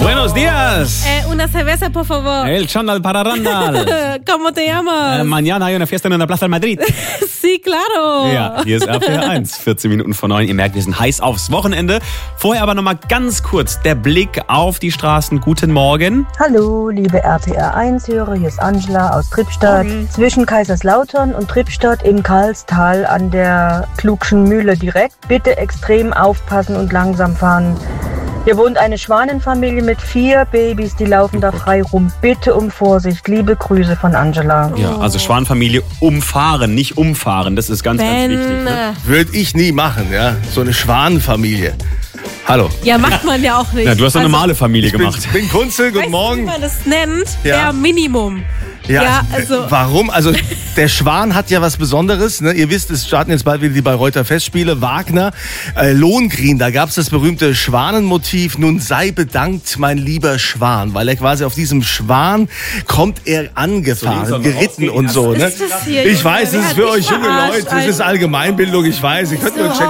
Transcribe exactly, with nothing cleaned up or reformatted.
Buenos días. Eh, una cerveza, por favor. El Chandal Pararandal. ¿Cómo te llamas? Äh, mañana hay una fiesta en der Plaza de Madrid. Sí, claro. Ja, hier ist R P R eins, vierzehn Minuten vor neun. Ihr merkt, wir sind heiß aufs Wochenende. Vorher aber nochmal ganz kurz der Blick auf die Straßen. Guten Morgen. Hallo, liebe R P R eins-Hörer, hier ist Angela aus Trippstadt. Morgen. Zwischen Kaiserslautern und Trippstadt im Karlstal an der Klugschen Mühle direkt. Bitte extrem aufpassen und langsam fahren. Hier wohnt eine Schwanenfamilie mit vier Babys, die laufen da frei rum. Bitte um Vorsicht. Liebe Grüße von Angela. Ja, also Schwanenfamilie umfahren, nicht umfahren. Das ist ganz, ganz Ben, wichtig. Ne? Würde ich nie machen, ja. So eine Schwanenfamilie. Hallo. Ja, macht man ja auch nicht. Ja, du hast eine Also, normale Familie Ich bin, gemacht. bin Kunzel, guten weißt Morgen. du, wie man das nennt? Ja. Der Minimum. Ja, Ja, also, also- äh, warum? Also der Schwan hat ja was Besonderes. Ne? Ihr wisst, es starten jetzt bald wieder die Bayreuther Festspiele. Wagner, äh, Lohengrin, da gab's das berühmte Schwanenmotiv. Nun sei bedankt, mein lieber Schwan. Weil er quasi auf diesem Schwan kommt er angefahren, So, geritten und so. Ne? ist das hier, Ich Junge? weiß, Wer das ist hat für dich euch junge verarscht, Leute. Das ist Alter? Allgemeinbildung, ich weiß. Ich könnte nur einen so